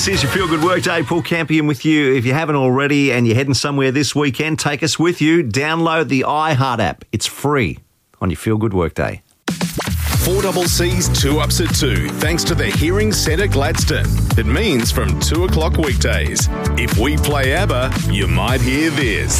This is your Feel Good Workday. Paul Campion with you. If you haven't already and you're heading somewhere this weekend, take us with you. Download the iHeart app. It's free on your Feel Good Workday. 4CC's 2 Ups at 2, thanks to the Hearing Centre Gladstone. It means from 2 o'clock weekdays. If we play ABBA, you might hear this.